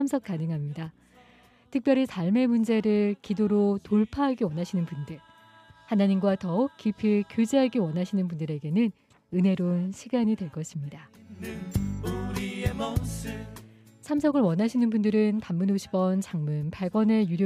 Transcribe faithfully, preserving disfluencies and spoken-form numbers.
참석 가능합니다. 특별히 삶의 문제를 기도로 돌파하기 원하시는 분들, 하나님과 더욱 깊이 교제하기 원하시는 분들에게는 은혜로운 시간이 될 것입니다. 참석을 원하시는 분들은 단문 오십 원, 장문 백 원의 유료